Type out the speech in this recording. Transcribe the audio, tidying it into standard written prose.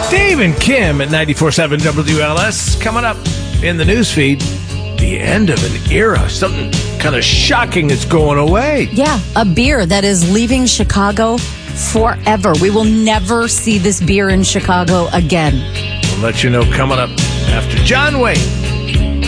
Dave and Kim at 94.7 WLS. Coming up in the newsfeed, the end of an era. Something kind of shocking is going away. Yeah, a beer that is leaving Chicago forever. We will never see this beer in Chicago again. We'll let you know coming up after John Wayne.